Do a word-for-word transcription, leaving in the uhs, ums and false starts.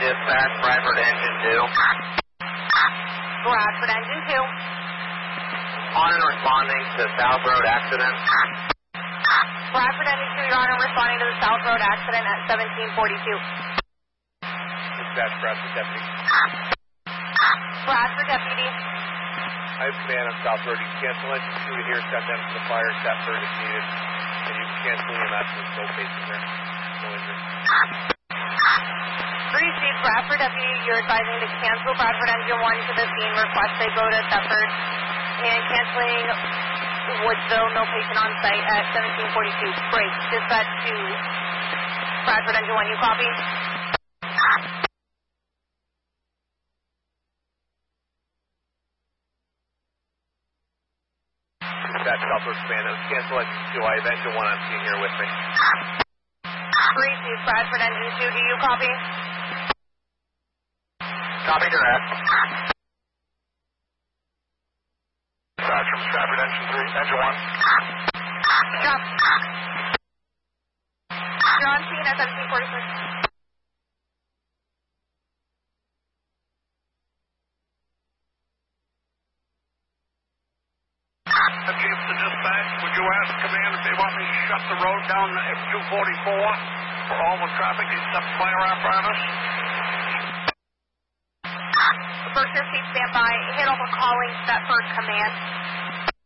dispatch, Bradford Engine two. Bradford Engine two. On and responding to South Road accident. Bradford Engine two, Your Honor, responding to the South Road accident at seventeen forty-two. Dispatch, Bradford Deputy. Bradford Deputy. I have command on South Road. You can cancel engine two to here, send them to the fire, step third if needed. And you can cancel E M S with no cases there. No injury. Received, Bradford Deputy. You're advising to cancel Bradford Engine one to the scene. Request they go to Thetford. And canceling Woodsville, no patient on site at seventeen forty-two. Great. Dispatch to Bradford Engine one. You copy? Dispatch South Road Command. Cancel engine two. I have engine one on scene here with me. Received, Bradford Engine two. Do you copy? Copy direct. Dispatch from Bradford Engine three. Engine one. Drop. You're on scene at seventeen forty-six. Chief to dispatch, would you ask command if they want me to shut the road down at two forty-four for all the traffic except fire apparatus? First, your seat, stand by. Hit over calling Thetford command.